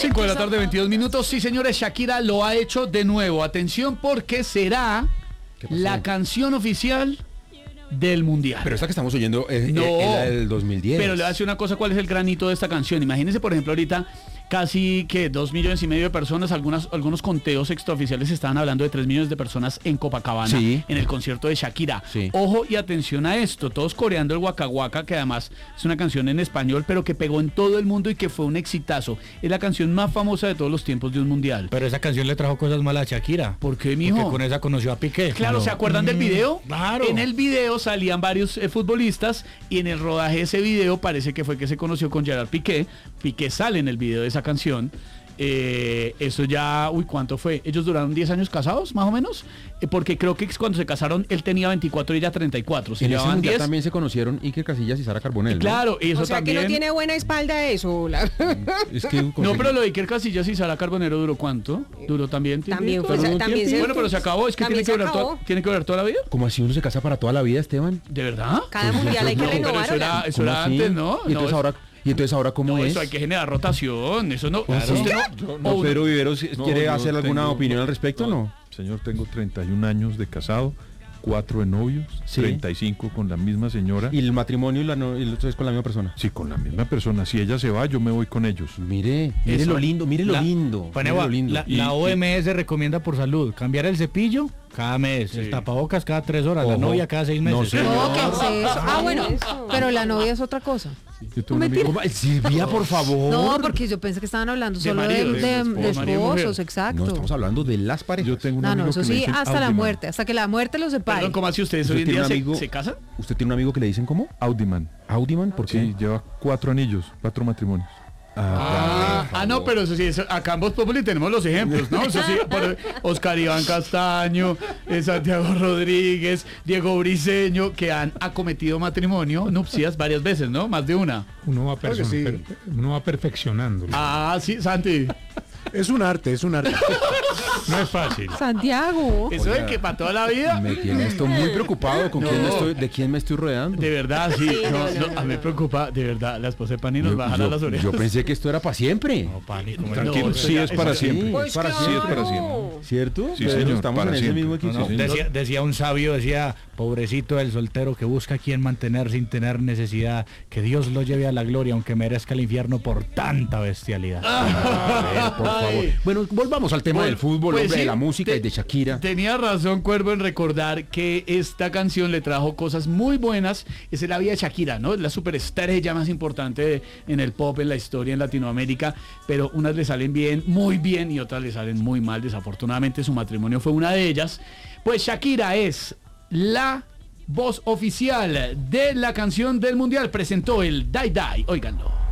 5 de la tarde, 22 minutos. Sí, señores, Shakira lo ha hecho de nuevo. Atención, porque será la canción oficial del Mundial. Pero esta que estamos oyendo es No, la del 2010. Pero le voy a decir una cosa, ¿cuál es el granito de esta canción? Imagínense, por ejemplo, ahorita casi que 2,5 millones de personas, algunos conteos extraoficiales estaban hablando de 3 millones de personas en Copacabana, sí, en el concierto de Shakira. Sí. Ojo y atención a esto, todos coreando el Waka Waka, que además es una canción en español, pero que pegó en todo el mundo y que fue un exitazo. Es la canción más famosa de todos los tiempos de un mundial. Pero esa canción le trajo cosas malas a Shakira. ¿Por qué, mijo? Porque con esa conoció a Piqué. Claro, ¿se acuerdan del video? Claro. En el video salían varios futbolistas y en el rodaje de ese video parece que fue que se conoció con Gerard Piqué. Piqué sale en el video de esa canción. Eso ya, ¿cuánto fue? Ellos duraron 10 años casados, más o menos, porque creo que cuando se casaron él tenía 24 y ella 34. En ese mundial también se conocieron Iker Casillas y Sara Carbonell, ¿no? Claro, y eso o sea también. que no tiene buena espalda eso. Es que no, pero lo de Iker Casillas y Sara Carbonero duró ¿cuánto? Duró también. También fue, Bueno, también pero se acabó, es que tiene que durar toda la vida. ¿Cómo así uno se casa para toda la vida, Esteban? ¿De verdad? Cada mundial hay que renovar. Pero eso era antes, ¿no? ¿Y entonces ahora cómo es? Eso hay que generar rotación, eso no. Claro. No, Pedro Viveros quiere hacer alguna tengo, opinión al respecto, ¿no? Señor, tengo 31 años de casado, 4 de novios, ¿Sí? 35 con la misma señora. ¿Y el matrimonio y lo es con la misma persona? Sí, con la misma persona. Si ella se va, yo me voy con ellos. Mire Eso. lo lindo, mire lo lindo. La OMS recomienda por salud cambiar el cepillo cada mes, el tapabocas cada 3 horas, la novia cada 6 meses. No sé. No, ¿qué es eso? Ah, bueno, pero la novia es otra cosa. Yo tengo un amigo- Silvia, por favor. No, porque yo pensé que estaban hablando De solo maridos, de marido y mujer. esposos, exacto. No, estamos hablando de las parejas. Yo tengo un No, amigo eso que le sí, dicen hasta la Audiman. muerte, hasta que la muerte los separe. Perdón, ¿cómo así ustedes hoy en tiene día un amigo- se casan? ¿Usted tiene un amigo que le dicen cómo? Audiman. ¿Audiman? ¿Por qué? Sí, lleva 4 anillos, 4 matrimonios. No, pero eso sí, acá en Voz Populi tenemos los ejemplos, ¿no? Eso sí, por Oscar Iván Castaño, Santiago Rodríguez, Diego Briseño, que han acometido matrimonio, nupcias varias veces, ¿no? Más de una. Uno va perfeccionando. Sí, Santi. Es un arte. No es fácil. Santiago. Eso de que para toda la vida. Me tiene esto muy preocupado con de quién me estoy rodeando. De verdad, sí. A mí me preocupa, de verdad, la esposa de Pani nos va a jalar las orejas. Yo pensé que esto era para siempre. No, pánico. Tranquilo, No, sí es para eso- siempre. Pues para claro. Sí es para siempre. ¿Cierto? Sí, Pero señor, estamos para en ese siempre. mismo equipo. No, decía un sabio, pobrecito el soltero que busca a quien mantener sin tener necesidad, que Dios lo lleve a la gloria aunque merezca el infierno por tanta bestialidad. Por favor. Bueno, volvamos al tema del fútbol, Pues hombre, sí, de la música y de Shakira. Tenía razón, Cuervo, en recordar que esta canción le trajo cosas muy buenas. Esa es la vida de Shakira, ¿no? Es la superestrella más importante en el pop, en la historia, en Latinoamérica. Pero unas le salen bien, muy bien, y otras le salen muy mal. Desafortunadamente su matrimonio fue una de ellas. Pues Shakira es la voz oficial de la canción del Mundial. Presentó el Die Die. Óiganlo.